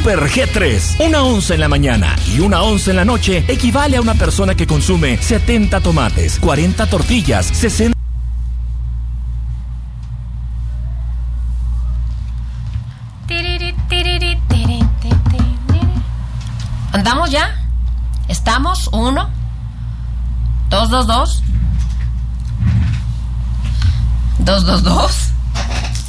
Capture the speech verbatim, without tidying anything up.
Super G tres. Una onza en la mañana y una onza en la noche equivale a una persona que consume setenta tomates, cuarenta tortillas, sesenta... ¿Andamos ya? ¿Estamos? Uno, dos, dos, dos, dos, dos, dos.